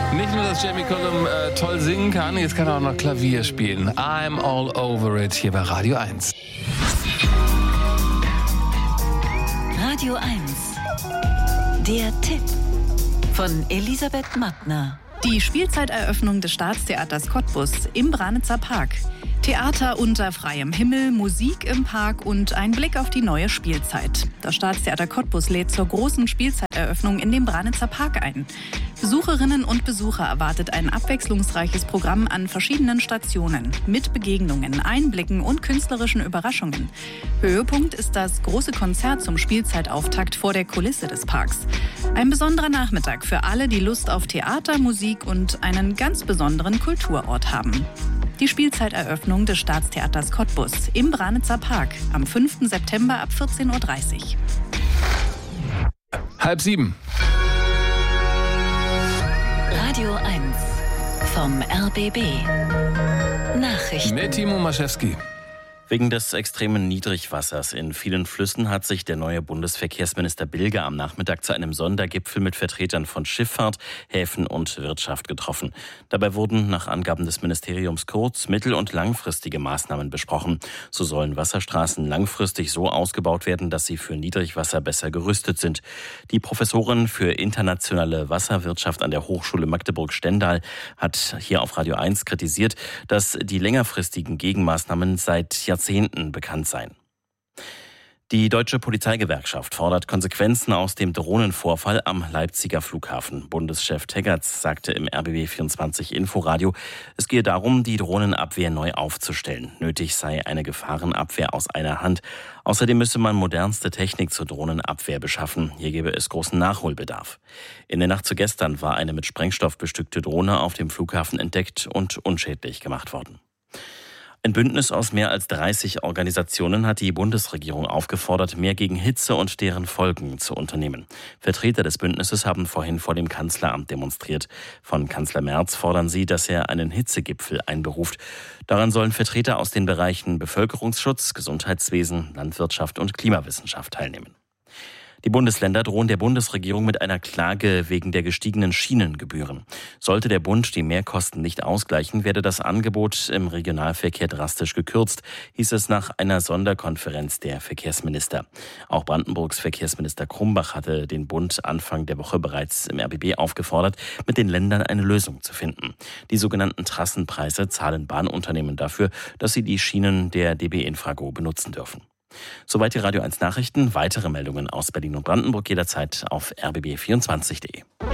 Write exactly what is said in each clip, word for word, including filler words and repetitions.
Nicht nur, dass Jamie Cullum äh, toll singen kann, jetzt kann er auch noch Klavier spielen. I'm all over it hier bei Radio eins. Radio eins. Der Tipp von Elisabeth Mattner. Die Spielzeiteröffnung des Staatstheaters Cottbus im Branitzer Park. Theater unter freiem Himmel, Musik im Park und ein Blick auf die neue Spielzeit. Das Staatstheater Cottbus lädt zur großen Spielzeiteröffnung in den Branitzer Park ein. Besucherinnen und Besucher erwartet ein abwechslungsreiches Programm an verschiedenen Stationen mit Begegnungen, Einblicken und künstlerischen Überraschungen. Höhepunkt ist das große Konzert zum Spielzeitauftakt vor der Kulisse des Parks. Ein besonderer Nachmittag für alle, die Lust auf Theater, Musik und einen ganz besonderen Kulturort haben. Die Spielzeiteröffnung des Staatstheaters Cottbus im Branitzer Park am fünften September ab vierzehn Uhr dreißig. Halb sieben. Radio eins vom R B B. Nachrichten. Mit Timo Maschewski. Wegen des extremen Niedrigwassers in vielen Flüssen hat sich der neue Bundesverkehrsminister Bilger am Nachmittag zu einem Sondergipfel mit Vertretern von Schifffahrt, Häfen und Wirtschaft getroffen. Dabei wurden nach Angaben des Ministeriums kurz-, mittel- und langfristige Maßnahmen besprochen. So sollen Wasserstraßen langfristig so ausgebaut werden, dass sie für Niedrigwasser besser gerüstet sind. Die Professorin für internationale Wasserwirtschaft an der Hochschule Magdeburg-Stendal hat hier auf Radio eins kritisiert, dass die längerfristigen Gegenmaßnahmen seit Jahrzehnten Jahrzehnten bekannt sein. Die Deutsche Polizeigewerkschaft fordert Konsequenzen aus dem Drohnenvorfall am Leipziger Flughafen. Bundeschef Teggerts sagte im R B B vierundzwanzig Inforadio, es gehe darum, die Drohnenabwehr neu aufzustellen. Nötig sei eine Gefahrenabwehr aus einer Hand. Außerdem müsse man modernste Technik zur Drohnenabwehr beschaffen. Hier gebe es großen Nachholbedarf. In der Nacht zu gestern war eine mit Sprengstoff bestückte Drohne auf dem Flughafen entdeckt und unschädlich gemacht worden. Ein Bündnis aus mehr als dreißig Organisationen hat die Bundesregierung aufgefordert, mehr gegen Hitze und deren Folgen zu unternehmen. Vertreter des Bündnisses haben vorhin vor dem Kanzleramt demonstriert. Von Kanzler Merz fordern sie, dass er einen Hitzegipfel einberuft. Daran sollen Vertreter aus den Bereichen Bevölkerungsschutz, Gesundheitswesen, Landwirtschaft und Klimawissenschaft teilnehmen. Die Bundesländer drohen der Bundesregierung mit einer Klage wegen der gestiegenen Schienengebühren. Sollte der Bund die Mehrkosten nicht ausgleichen, werde das Angebot im Regionalverkehr drastisch gekürzt, hieß es nach einer Sonderkonferenz der Verkehrsminister. Auch Brandenburgs Verkehrsminister Krumbach hatte den Bund Anfang der Woche bereits im R B B aufgefordert, mit den Ländern eine Lösung zu finden. Die sogenannten Trassenpreise zahlen Bahnunternehmen dafür, dass sie die Schienen der D B Infrago benutzen dürfen. Soweit die Radio eins Nachrichten. Weitere Meldungen aus Berlin und Brandenburg jederzeit auf r b b vierundzwanzig punkt de.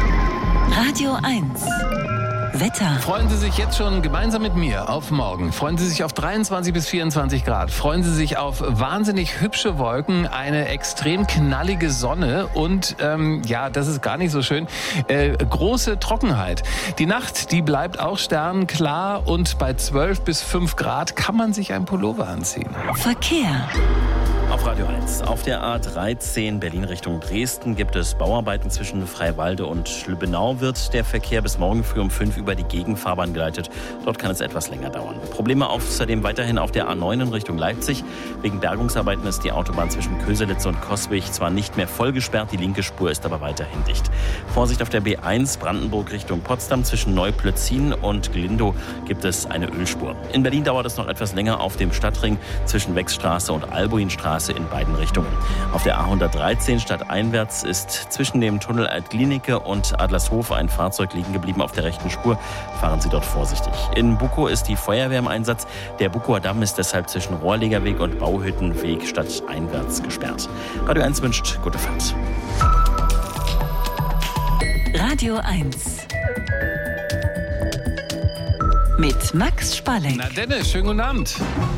Radio eins. Wetter. Freuen Sie sich jetzt schon gemeinsam mit mir auf morgen. Freuen Sie sich auf dreiundzwanzig bis vierundzwanzig Grad. Freuen Sie sich auf wahnsinnig hübsche Wolken, eine extrem knallige Sonne und, ähm, ja, das ist gar nicht so schön, äh, große Trockenheit. Die Nacht, die bleibt auch sternenklar und bei zwölf bis fünf Grad kann man sich ein Pullover anziehen. Verkehr. Auf Radio eins. Auf der A dreizehn Berlin Richtung Dresden gibt es Bauarbeiten zwischen Freiwalde und Lübbenau. Wird der Verkehr bis morgen früh um fünf über die Gegenfahrbahn geleitet. Dort kann es etwas länger dauern. Probleme außerdem weiterhin auf der A neun in Richtung Leipzig. Wegen Bergungsarbeiten ist die Autobahn zwischen Köselitz und Coswig zwar nicht mehr voll gesperrt, die linke Spur ist aber weiterhin dicht. Vorsicht auf der B eins Brandenburg Richtung Potsdam. Zwischen Neuplötzin und Glindow gibt es eine Ölspur. In Berlin dauert es noch etwas länger auf dem Stadtring zwischen Wechsstraße und Albuinstraße in beiden Richtungen. Auf der A hundertdreizehn stadteinwärts ist zwischen dem Tunnel Altglienicke und Adlershof ein Fahrzeug liegen geblieben auf der rechten Spur. Fahren Sie dort vorsichtig. In Bukow ist die Feuerwehr im Einsatz. Der Bukower Damm ist deshalb zwischen Rohrlegerweg und Bauhüttenweg stadteinwärts gesperrt. Radio eins wünscht gute Fahrt. Radio eins. Mit Max Spalleck. Na Dennis, schönen guten Abend.